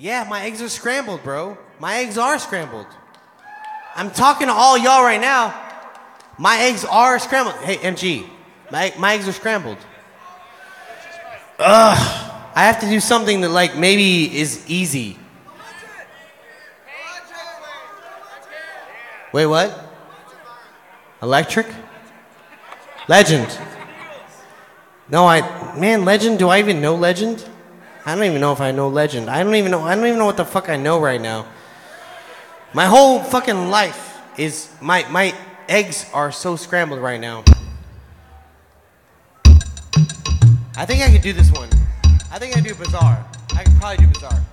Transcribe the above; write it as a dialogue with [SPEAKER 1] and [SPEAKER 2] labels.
[SPEAKER 1] Yeah, my eggs are scrambled, bro. My eggs are scrambled. I'm talking to all y'all right now. My eggs are scrambled. Hey, MG, my eggs are scrambled. Ugh. I have to do something that like maybe is easy. Wait, what? Electric? Legend. No, Legend, do I even know Legend? I don't even know if I know Legend. I don't even know what the fuck I know right now. My whole fucking life is, my eggs are so scrambled right now. I think I could do this one. I think I do Bizarre. I could probably do Bizarre.